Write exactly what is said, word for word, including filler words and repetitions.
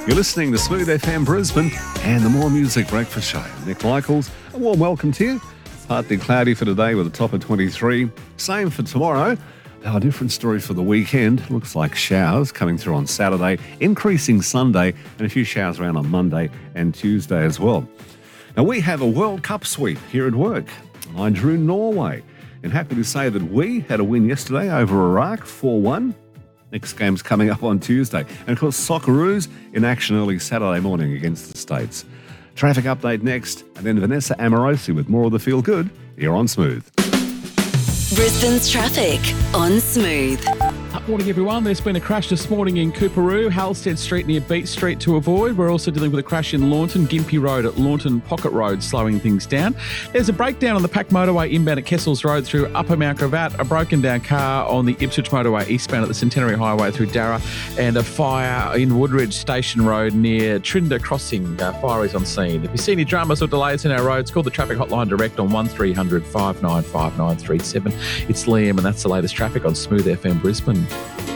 You're listening to Smooth F M Brisbane and the More Music Breakfast Show. Nick Michaels, a warm welcome to you. Partly cloudy for today with a top of twenty-three. Same for tomorrow. Now, a different story for the weekend. Looks like showers coming through on Saturday, increasing Sunday, and a few showers around on Monday and Tuesday as well. Now, we have a World Cup sweep here at work. I drew Norway, and happy to say that we had a win yesterday over Iraq, four one. Next game's coming up on Tuesday. And of course, Socceroos in action early Saturday morning against the States. Traffic update next, and then Vanessa Amorosi with more of the Feel Good here on Smooth. Brisbane's traffic on Smooth. Good morning, everyone. There's been a crash this morning in Cooperoo, Halstead Street near Beat Street to avoid. We're also dealing with a crash in Launton, Gympie Road at Launton Pocket Road, slowing things down. There's a breakdown on the Pack Motorway inbound at Kessels Road through Upper Mount Gravatt, a broken down car on the Ipswich Motorway eastbound at the Centenary Highway through Darra, and a fire in Woodridge Station Road near Trinder Crossing. Uh, fire is on scene. If you see any dramas or delays in our roads, call the traffic hotline direct on one three hundred five nine five nine three seven. It's Liam, and that's the latest traffic on Smooth F M Brisbane.